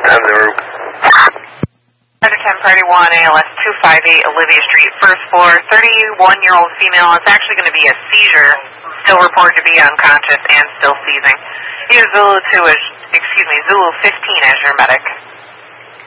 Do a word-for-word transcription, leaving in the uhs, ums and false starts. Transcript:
ten zero. Under ten Party one, A L S two five eight, Olivia Street, first floor, thirty-one-year-old female. It's actually going to be a seizure, still reported to be unconscious and still seizing. Use Zulu two as, excuse me, Zulu fifteen as your medic.